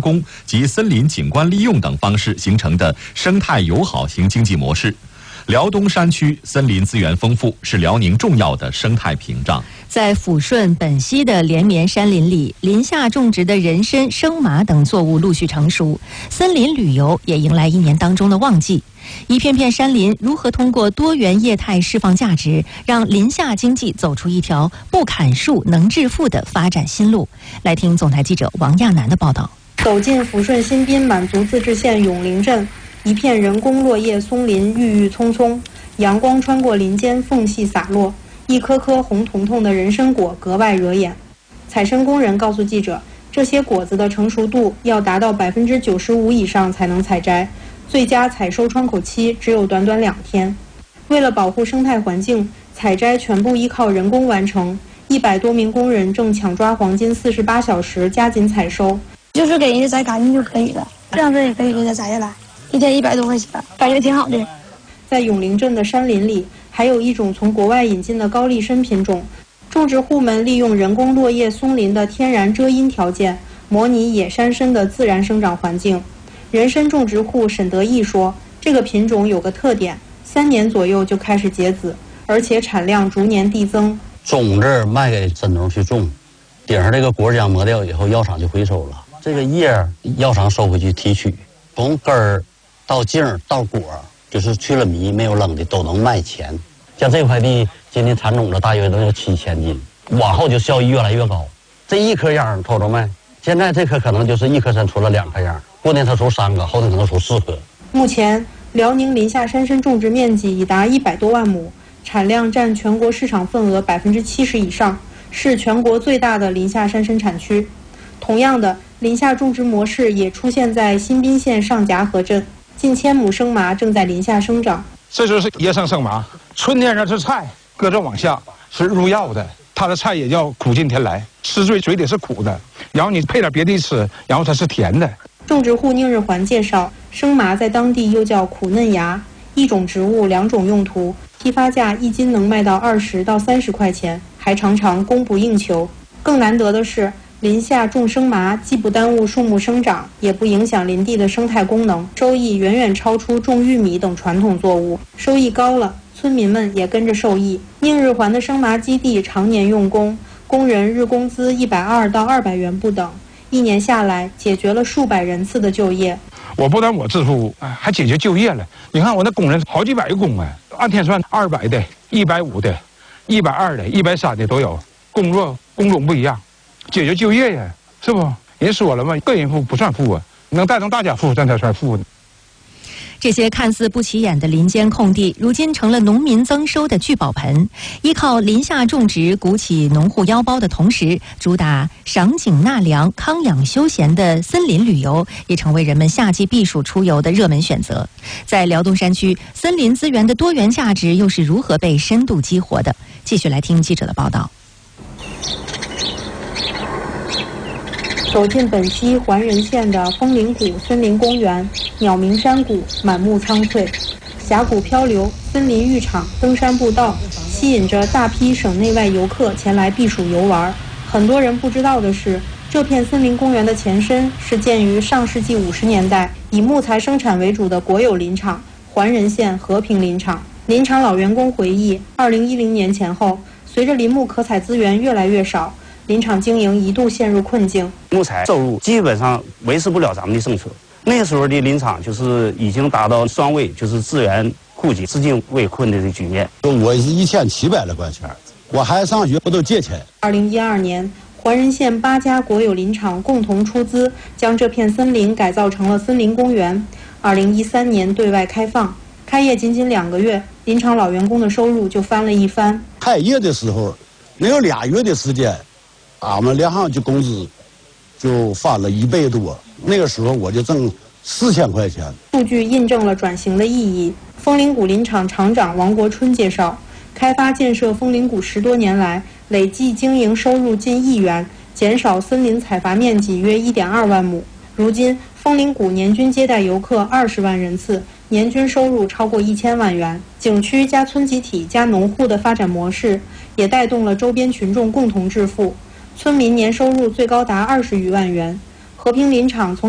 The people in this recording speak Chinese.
工及森林景观利用等方式形成的生态友好型经济模式。辽东山区森林资源丰富，是辽宁重要的生态屏障。 在抚顺、本溪的连绵山林里，林下种植的人参、生麻等作物陆续成熟，森林旅游也迎来一年当中的旺季。一片片山林如何通过多元业态释放价值，让林下经济走出一条不砍树能致富的发展新路？来听总台记者王亚楠的报道。 走进抚顺新宾满族自治县永陵镇，一片人工落叶松林郁郁葱葱，阳光穿过林间缝隙洒落，一颗颗红彤彤的人参果格外惹眼。采参工人告诉记者，这些果子的成熟度要达到95%以上才能采摘，最佳采收窗口期只有短短2天。为了保护生态环境，采摘全部依靠人工完成，100多名工人正抢抓黄金48小时加紧采收。 就是给人家摘干净就可以了，这样子也可以给他摘下来，1天100多块钱，感觉挺好的。 在永陵镇的山林里，还有一种从国外引进的高丽参品种，种植户们利用人工落叶松林的天然遮阴条件，模拟野山参的自然生长环境。人参种植户沈德义说，这个品种有个特点，3年左右就开始结籽，而且产量逐年递增。 种子卖给镇农去种，顶上这个果浆磨掉以后，药厂就回收了。这个叶药厂收回去提取，从根儿到茎到果，就是去了糜没有扔的都能卖钱。像这块地今年产种子大约能有7000斤，往后就效益越来越高。这一颗秧偷着卖，现在这颗可能就是1颗参出了2颗秧，过年它出3个，后年可能出4颗。 目前辽宁林下山参种植面积已达100多万亩，产量占全国市场份额70%以上，是全国最大的林下山参产区。同样的，林下种植模式也出现在新宾县上夹河镇，近1000亩生麻正在林下生长。 这就是野生生麻，春天上是菜，搁着往下是入药的，它的菜也叫苦尽甜来，吃嘴里是苦的，然后你配点别的吃，然后它是甜的。 种植户宁日环介绍，生麻在当地又叫苦嫩芽，一种植物2种用途，批发价1斤能卖到20到30块钱，还常常供不应求。更难得的是，林下种生麻既不耽误树木生长，也不影响林地的生态功能，收益远远超出种玉米等传统作物。收益高了，村民们也跟着受益。宁日环的生麻基地常年用工，工人日工资120到200元不等，1年下来解决了数百人次的就业。 我不但我致富，还解决就业了。你看我那工人好几百个工啊，按天算200的、150的、120的、130的都有，工种不一样。解决就业呀，是不？人说了嘛，个人富不算富啊，能带动大家富，咱才算富呢。 这些看似不起眼的林间空地，如今成了农民增收的聚宝盆。依靠林下种植鼓起农户腰包的同时，主打赏景纳凉、康养休闲的森林旅游，也成为人们夏季避暑出游的热门选择。在辽东山区，森林资源的多元价值又是如何被深度激活的？继续来听记者的报道。 走进本溪环仁县的枫林谷森林公园，鸟鸣山谷，满目苍翠，峡谷漂流、森林浴场、登山步道，吸引着大批省内外游客前来避暑游玩。很多人不知道的是，这片森林公园的前身是建于上世纪50年代，以木材生产为主的国有林场环仁县和平林场。林场老员工回忆，2010年前后，随着林木可采资源越来越少，林场经营一度陷入困境， 木材收入基本上维持不了咱们的政策。那个时候的林场就是已经达到双位，就是资源枯竭、资金围困的局面。 我是1700来块钱，我还上学，我都借钱。 2012年，环仁县8家国有林场共同出资，将这片森林改造成了森林公园。2013年对外开放，开业仅仅2个月，林场老员工的收入就翻了一番。 开业的时候，没有2月的时间。俺们2行就工资就翻了1倍多，那个时候我就挣4000块钱。 数据印证了转型的意义。枫林谷林场厂长王国春介绍，开发建设枫林谷10多年来，累计经营收入近1亿元，减少森林采伐面积约1.2万亩。如今，枫林谷年均接待游客20万人次，年均收入超过1000万元。景区加村集体加农户的发展模式，也带动了周边群众共同致富。村民年收入最高达20余万元。和平林场从